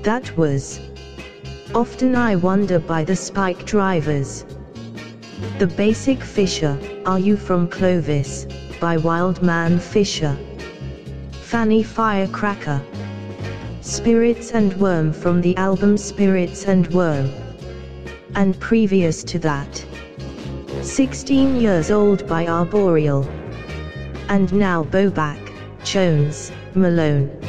That was Often I Wonder by the Spike Drivers. The Basic Fisher, Are You From Clovis, by Wildman Fisher. Fanny Firecracker. Spirits and Worm from the album Spirits and Worm. And previous to that, 16 Years Old by Arboreal. And now Bobak, Jones, Malone.